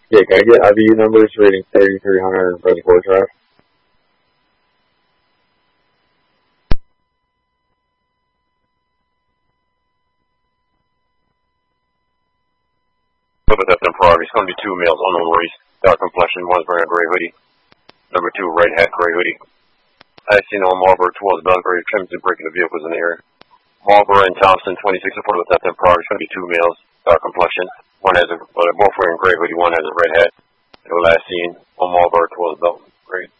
Yeah, can I get IBU numbers rating 3300 Reservoir Drive? But that's in progress. It's going to be 2 males, unknown race, dark complexion. One's wearing a gray hoodie. Number 2, red hat, gray hoodie. I seen on Marlboro towards Belgrade, trims and breaking the vehicles in the air. Marlboro and Thompson, 26 support with that's in progress. It's going to be 2 males, dark complexion. One has a, well, they're both wearing gray hoodie. One has a red hat. They were last seen on Marlboro towards Belgrade.